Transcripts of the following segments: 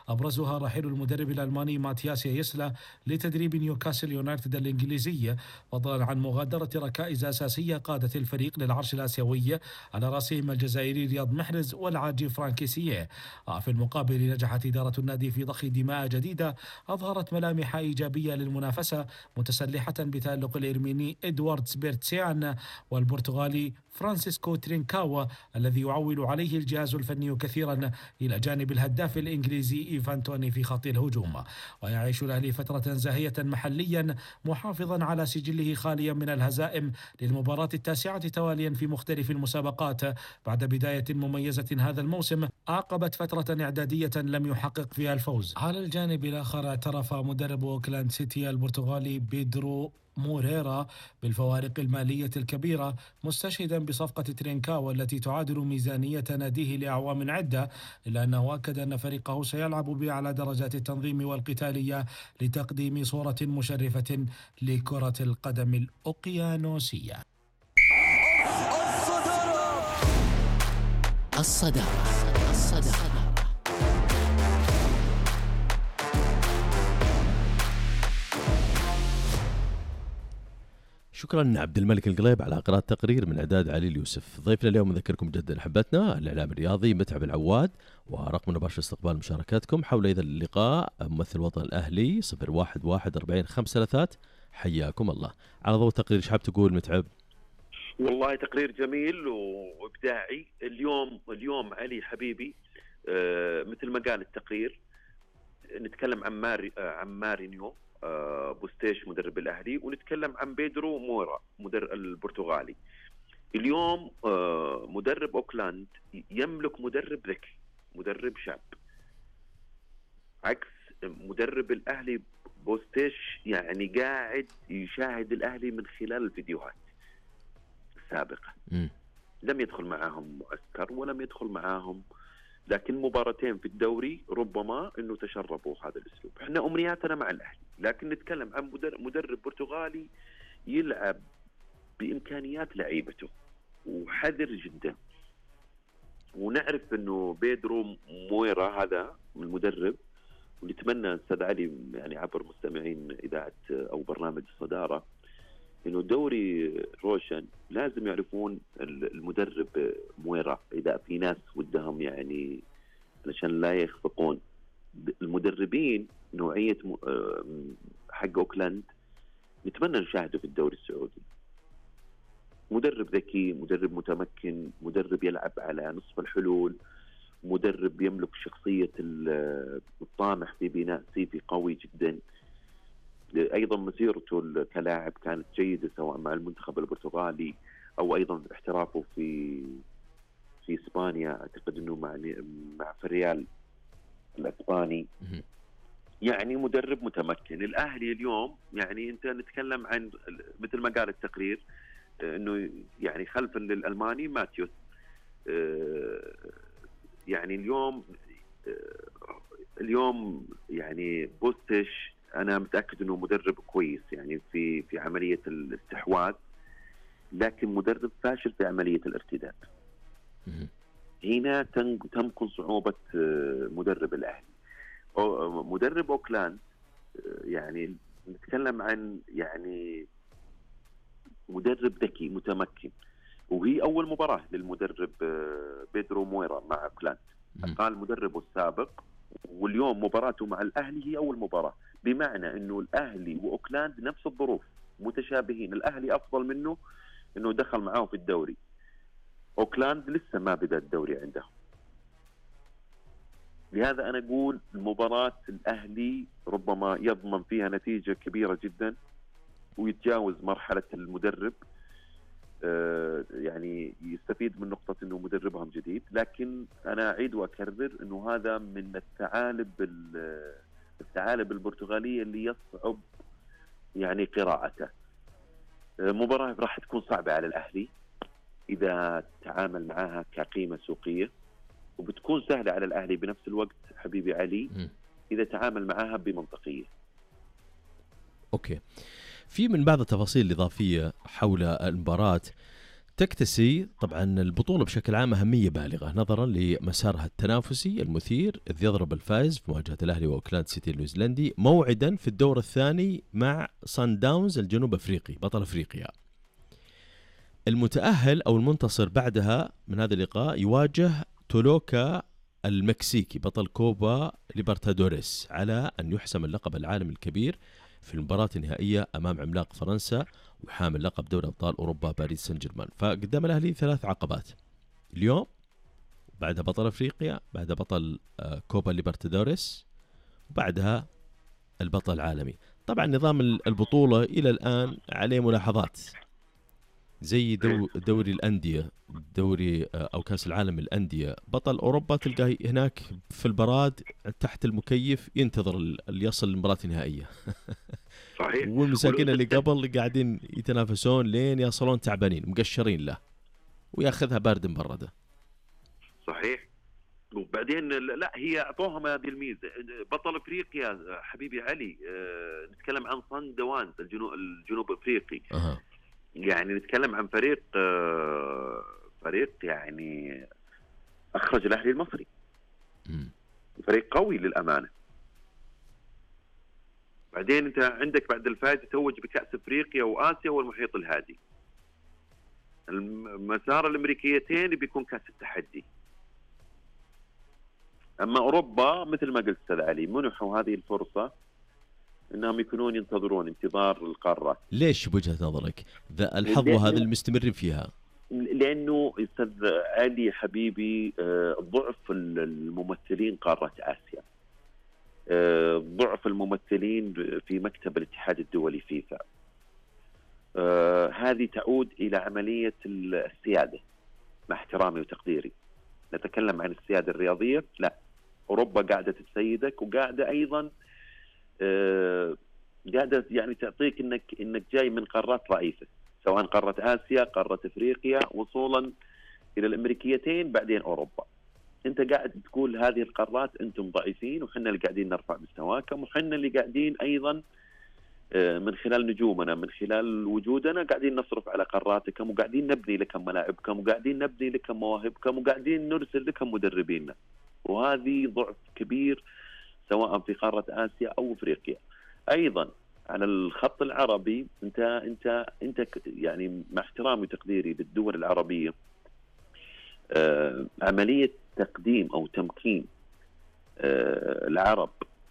أبرزها رحيل المدرب الألماني ماتياس يسلا لتدريب نيوكاسل يونايتد الإنجليزية، فضلا عن مغادرة ركائز أساسية قادة الفريق للعرش الآسيوي على رأسهم الجزائري رياض محرز والعاجي فرانكي سيه. في المقابل نجحت إدارة النادي في ضخ دماء جديدة أظهرت ملامح إيجابية للمنافسة، متسلحة بتألق الإرميني إدوارد سبيرتسيان والبرتغالي فرانسيسكو ترينكاوا الذي يعول عليه الجهاز الفني كثيرا، إلى جانب الهداف الإنجليزي إيفان توني في خط الهجوم. ويعيش الأهلي فترة زاهية محليا، محافظا على سجله خاليا من الهزائم للمباراة التاسعة تواليا في مختلف المسابقات، بعد بداية مميزة هذا الموسم عقبت فترة إعدادية لم يحقق فيها الفوز. على الجانب الآخر اعترف مدرب أوكلاند سيتي البرتغالي بيدرو موريرا بالفوارق المالية الكبيرة، مستشهدا بصفقة ترينكاوا التي تعادل ميزانية ناديه لأعوام عدة، إلا أنه أكد أن فريقه سيلعب بأعلى درجات التنظيم والقتالية لتقديم صورة مشرفة لكرة القدم الأوقيانوسية. الصدارة. شكرا عبد الملك القليب على قراءة تقرير من إعداد علي اليوسف. ضيفنا اليوم نذكركم جدا أحبتنا الإعلام الرياضي متعب العواد، ورقم مباشر استقبال مشاركاتكم حول إذا اللقاء ممثل الوطن الأهلي 01144053. حياكم الله. على ضوء تقرير شحاب تقول متعب؟ والله تقرير جميل وإبداعي اليوم علي حبيبي. مثل ما قال التقرير نتكلم عن مارينيو بوستيش مدرب الأهلي، ونتكلم عن بيدرو مورا مدرب البرتغالي. اليوم مدرب أوكلاند يملك مدرب ذكي، مدرب شاب، عكس مدرب الأهلي بوستيش يعني قاعد يشاهد الأهلي من خلال الفيديوهات السابقة. لم يدخل معاهم معسكر ولم يدخل معاهم، لكن مباراتين في الدوري ربما انه تشربوا هذا الاسلوب. احنا امنياتنا مع الاهلي، لكن نتكلم عن مدرب برتغالي يلعب بامكانيات لعيبته وحذر جدا. ونعرف انه بيدرو مويرا هذا المدرب، ونتمنى استاذ علي يعني عبر مستمعين اذاعه او برنامج الصداره انه دوري روشن لازم يعرفون المدرب مويرا. اذا في ناس ودهم يعني علشان لا يخفقون المدربين نوعيه حق اوكلاند، نتمنى نشاهده في الدوري السعودي. مدرب ذكي، مدرب متمكن، مدرب يلعب على نصف الحلول، مدرب يملك شخصيه الطامح في بناء سيفي قوي جدا. ايضا مسيرته كلاعب كانت جيده سواء مع المنتخب البرتغالي او ايضا احترافه في اسبانيا، اعتقد انه مع فريال الاسباني. يعني مدرب متمكن. الاهلي اليوم يعني انت نتكلم عن مثل ما قال التقرير انه يعني خلف الالماني ماتيوس. يعني اليوم يعني بوستش أنا متأكد أنه مدرب كويس يعني في عملية الاستحواذ، لكن مدرب فاشل في عملية الارتداد. هنا تمكن صعوبة مدرب الأهلي. مدرب أوكلاند يعني نتكلم عن يعني مدرب ذكي متمكن، وهي أول مباراة للمدرب بيدرو مويرا مع أوكلاند. قال مدربه السابق، واليوم مباراته مع الأهلي هي أول مباراة، بمعنى أنه الأهلي وأوكلاند نفس الظروف متشابهين. الأهلي أفضل منه أنه دخل معاه في الدوري، أوكلاند لسه ما بدأ الدوري عنده. لهذا أنا أقول المباراة الأهلي ربما يضمن فيها نتيجة كبيرة جدا ويتجاوز مرحلة المدرب، يعني يستفيد من نقطة أنه مدربهم جديد. لكن أنا أعيد وأكرر أنه هذا من الثعالب البرتغالية اللي يصعب يعني قراءته. مباراة راح تكون صعبة على الأهلي إذا تعامل معها كقيمة سوقية، وبتكون سهلة على الأهلي بنفس الوقت حبيبي علي إذا تعامل معها بمنطقية. أوكي، في من بعض التفاصيل الإضافية حول المباراة تكتسي طبعا البطولة بشكل عام أهمية بالغة نظرا لمسارها التنافسي المثير، إذ يضرب الفائز في مواجهة الأهلي وأوكلاند سيتي النيوزيلندي موعدا في الدور الثاني مع صن داونز الجنوب أفريقي بطل أفريقيا. المتأهل أو المنتصر بعدها من هذا اللقاء يواجه تولوكا المكسيكي بطل كوبا ليبرتادوريس على أن يحسم اللقب العالمي الكبير في المباراة النهائية أمام عملاق فرنسا وحامل لقب دوري أبطال أوروبا باريس سان جيرمان. فقدام الأهلي 3 عقبات اليوم، بعدها بطل أفريقيا، بعدها بطل كوبا ليبرتادوريس، وبعدها البطل العالمي. طبعا نظام البطولة إلى الآن عليه ملاحظات، زي دوري الأندية، دوري أو كأس العالم الأندية، بطل أوروبا تلقاه هناك في البراد تحت المكيف ينتظر اللي يصل للمباراة النهائية. صحيح. والمساكين اللي قبل قاعدين يتنافسون لين يصلون تعبانين مقشرين له وياخذها بارد مبردة. صحيح. وبعدين لا، هي اعطوهم هذه الميزه. بطل افريقيا حبيبي علي، نتكلم عن صن داونز الجنوب افريقي. يعني نتكلم عن فريق يعني اخرج الاهلي المصري. فريق قوي للامانه. بعدين انت عندك بعد الفائز يتوج بكاس افريقيا واسيا والمحيط الهادي. المسار الامريكيتين بيكون كاس التحدي. اما اوروبا مثل ما قلت استاذ علي منحوا هذه الفرصه انهم يكونون ينتظرون انتظار القارات. ليش بوجهة نظرك ذا الحظوة هذه المستمرين فيها؟ لانه استاذ علي حبيبي ضعف الممثلين قارة اسيا، ضعف الممثلين في مكتب الاتحاد الدولي فيفا. هذه تعود الى عملية السيادة، مع احترامي وتقديري. نتكلم عن السيادة الرياضية، لا، اوروبا قاعدة تسيدك وقاعدة ايضا قاعدة يعني تعطيك انك جاي من قارات رئيسة، سواء قارة آسيا، قارة افريقيا، وصولا الى الامريكيتين، بعدين اوروبا. انت قاعد تقول هذه القارات انتم ضعيفين وحنا اللي قاعدين نرفع مستواكم، وحنا اللي قاعدين ايضا من خلال نجومنا، من خلال وجودنا قاعدين نصرف على قاراتكم، وقاعدين نبني لكم ملاعبكم، وقاعدين نبني لكم مواهبكم، وقاعدين نرسل لكم مدربينا. وهذه ضعف كبير سواء في قارة آسيا أو أفريقيا. أيضا على الخط العربي أنت يعني مع احترامي وتقديري للدول العربية، عملية تقديم أو تمكين العرب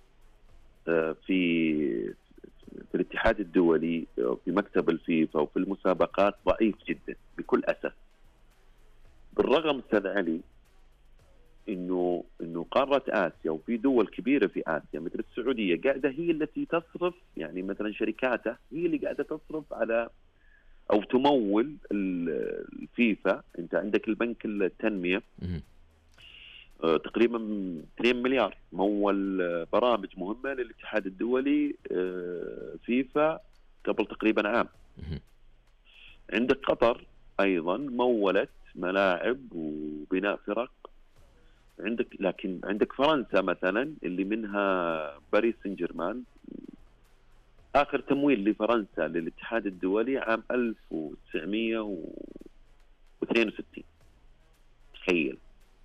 في الاتحاد الدولي، في مكتب الفيفا وفي المسابقات ضعيف جدا بكل أسف. بالرغم أستاذ علي انه قاره اسيا وفي دول كبيره في اسيا مثل السعوديه قاعده هي التي تصرف، يعني مثلا شركاتها هي اللي قاعده تصرف على او تمول الفيفا. انت عندك البنك التنميه تقريبا 2 مليار مول برامج مهمه للاتحاد الدولي فيفا قبل تقريبا عام. عندك قطر ايضا مولت ملاعب وبناء فرق. لكن عندك فرنسا مثلا اللي منها باريس سان جيرمان، آخر تمويل لفرنسا للاتحاد الدولي عام 1962. تخيل.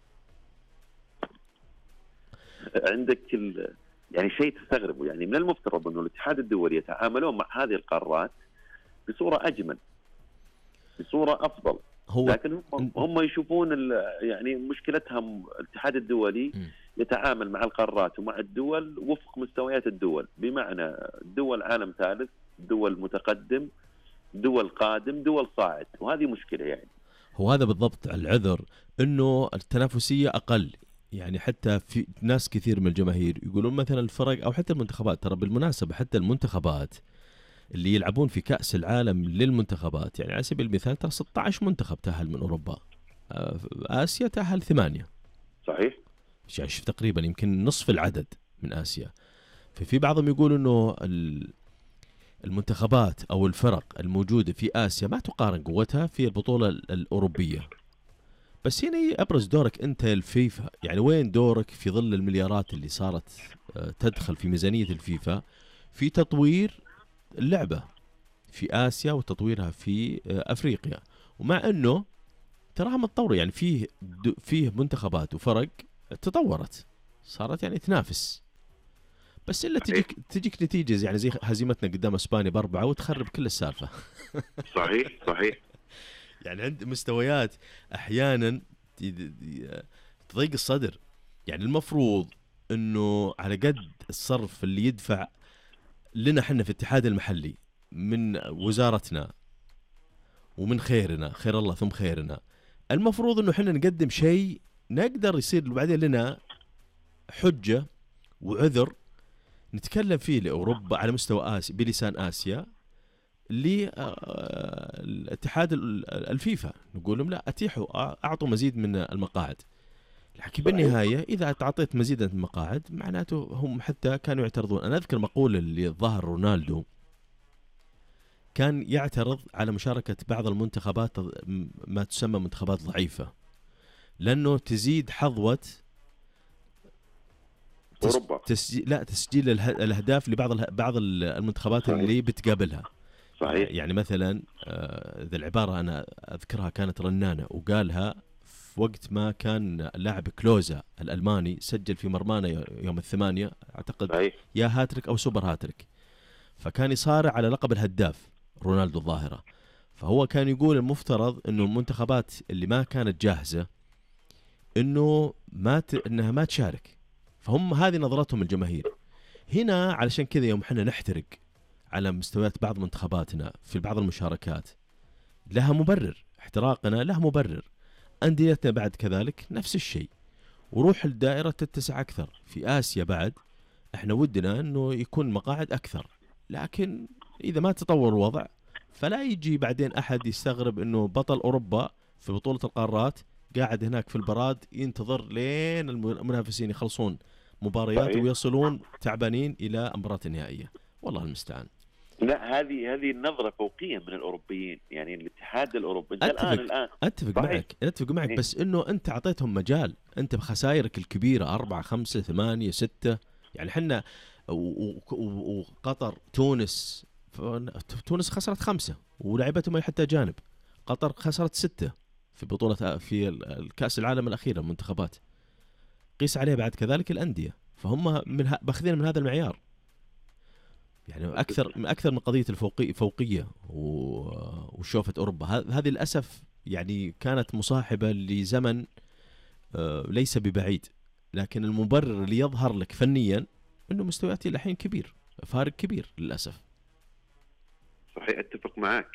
عندك يعني شيء تستغربه. يعني من المفترض أنه الاتحاد الدولي يتعاملون مع هذه القارات بصورة أجمل، بصورة أفضل. لكن هم يشوفون يعني مشكلتهم الاتحاد الدولي يتعامل مع القارات ومع الدول وفق مستويات الدول، بمعنى دول عالم ثالث، دول متقدم، دول قادم، دول صاعد. وهذه مشكلة. يعني هو هذا بالضبط العذر، انه التنافسية اقل. يعني حتى في ناس كثير من الجماهير يقولون مثلا الفرق او حتى المنتخبات، ترى بالمناسبة حتى المنتخبات اللي يلعبون في كأس العالم للمنتخبات، يعني على سبيل المثال ترى 16 منتخب تأهل من أوروبا، آسيا تأهل 8. صحيح. يعني شوف تقريبا يمكن نصف العدد من آسيا. ففي بعضهم يقول إنه المنتخبات أو الفرق الموجودة في آسيا ما تقارن قوتها في البطولة الأوروبية. بس هنا أبرز دورك أنت الفيفا، يعني وين دورك في ظل المليارات اللي صارت تدخل في ميزانية الفيفا في تطوير اللعبة في آسيا وتطويرها في أفريقيا؟ ومع انه تراها متطوره، يعني فيه منتخبات وفرق تطورت صارت يعني تنافس، بس الا تجيك نتيجه يعني زي هزيمتنا قدام اسبانيا ب4 وتخرب كل السالفه. صحيح يعني عند مستويات احيانا تضيق الصدر. يعني المفروض انه على قد الصرف اللي يدفع لنا حنا في الاتحاد المحلي من وزارتنا ومن خيرنا، خير الله ثم خيرنا، المفروض انه حنا نقدم شيء نقدر يصير بعدين لنا حجة وعذر نتكلم فيه لأوروبا على مستوى آسيا بلسان آسيا لاتحاد الفيفا، نقول لهم لا اتيحوا اعطوا مزيد من المقاعد. لكن بالنهايه اذا تعطيت مزيد من المقاعد معناته هم حتى كانوا يعترضون. انا اذكر مقوله اللي ظهر رونالدو كان يعترض على مشاركه بعض المنتخبات ما تسمى منتخبات ضعيفه لانه تزيد حظوه اوروبا تسجيل الاهداف لبعض المنتخبات اللي بتقابلها. صحيح. يعني مثلا ذا العبارة أنا أذكرها كانت رنانة وقالها في وقت ما كان اللاعب كلوزا الألماني سجل في مرمانا يوم 8 أعتقد صحيح. يا هاتريك أو سوبر هاتريك، فكان يصارع على لقب الهداف رونالدو الظاهرة. فهو كان يقول المفترض إنه المنتخبات اللي ما كانت جاهزة إنها ما تشارك، فهم هذه نظرتهم الجماهير. هنا علشان كذا يوم حنا نحترق على مستويات بعض منتخباتنا في بعض المشاركات لها مبرر، احتراقنا له مبرر، أنديتنا بعد كذلك نفس الشيء، وروح الدائرة تتسع أكثر. في آسيا بعد احنا ودنا أنه يكون مقاعد أكثر، لكن إذا ما تطور الوضع فلا يجي بعدين أحد يستغرب أنه بطل أوروبا في بطولة القارات قاعد هناك في البراد ينتظر لين المنافسين يخلصون مباريات ويصلون تعبانين إلى مباراة النهائية. والله المستعان. لا هذه النظرة فوقية من الأوروبيين، يعني الاتحاد الأوروبي انت الآن اتفق معك بس انه انت اعطيتهم مجال، انت بخسائرك الكبيرة 4 5 8 6. يعني حنا وقطر تونس خسرت 5 ولعبتهم حتى جانب، قطر خسرت 6 في بطولة في الكأس العالم الأخيرة المنتخبات، قيس عليه بعد كذلك الأندية، فهم باخذين من هذا المعيار. يعني أكثر من قضية الفوقية وشوفة أوروبا هذه للأسف يعني كانت مصاحبة لزمن ليس ببعيد، لكن المبرر اللي يظهر لك فنيا أنه مستوياتي الحين كبير، فارق كبير للأسف. صحيح أتفق معك.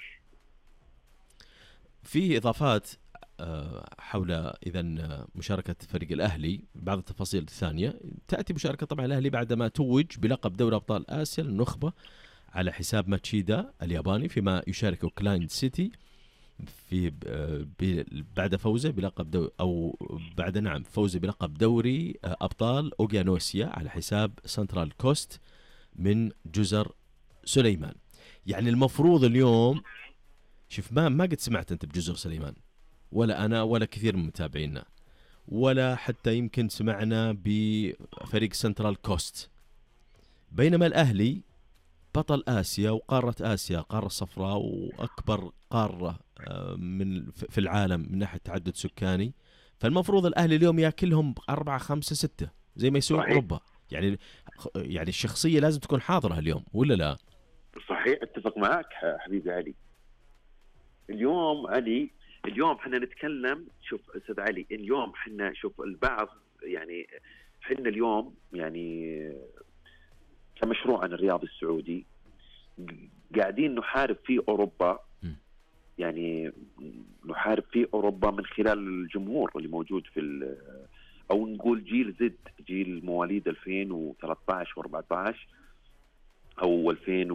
في إضافات حول إذن مشاركة فريق الأهلي. بعض التفاصيل الثانية تأتي مشاركة طبعا الأهلي بعدما توج بلقب دوري أبطال آسيا للنخبة على حساب ماتشيدا الياباني، فيما يشارك أوكلاند سيتي في بعد فوزه بلقب فوزه بلقب دوري أبطال أوغيانوسيا على حساب سنترال كوست من جزر سليمان. يعني المفروض اليوم شوف ما قد سمعت أنت بجزر سليمان، ولا أنا ولا كثير من متابعينا، ولا حتى يمكن سمعنا بفريق سنترال كوست، بينما الأهلي بطل آسيا وقارة آسيا، قارة صفراء وأكبر قارة في العالم من ناحية تعدد سكاني. فالمفروض الأهلي اليوم يأكلهم 4 5 6 زي ما يسوي أوروبا. يعني الشخصية لازم تكون حاضرة اليوم ولا لا؟ صحيح أتفق معك حبيبي علي. اليوم حنا نتكلم، شوف أستاذ علي، اليوم حنا شوف البعض يعني حنا اليوم يعني كمشروعنا الرياضي السعودي قاعدين نحارب في أوروبا، يعني نحارب في أوروبا من خلال الجمهور اللي موجود في أو نقول جيل زد، جيل مواليد 2013 و14 أو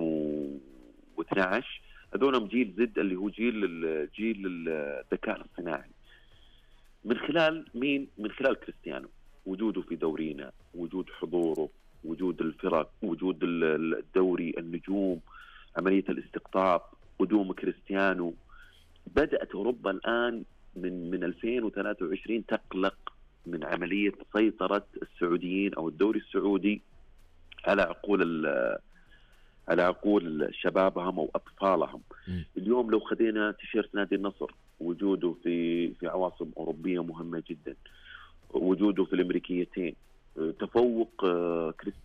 2012، هذولهم جيل زد اللي هو جيل الذكاء الصناعي. من خلال مين؟ من خلال كريستيانو، وجوده في دورينا، وجود حضوره، وجود الفرق، وجود الدوري، النجوم، عملية الاستقطاب، قدوم كريستيانو. بدأت أوروبا الآن من 2023 تقلق من عملية سيطرة السعوديين أو الدوري السعودي على عقول شبابهم أو أطفالهم. اليوم لو خدينا تيشيرت نادي النصر وجوده في عواصم أوروبية مهمة جدا، وجوده في الأمريكيتين، تفوق كريستيانو